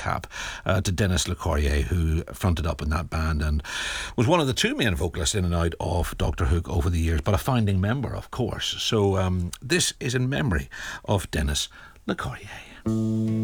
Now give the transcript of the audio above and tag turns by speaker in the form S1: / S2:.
S1: cap to Dennis LeCorrier, who fronted up in that band and was one of the two main vocalists in and out of Dr. Hook over the years, but a founding member, of course. So this is in memory of Dennis LeCorrier.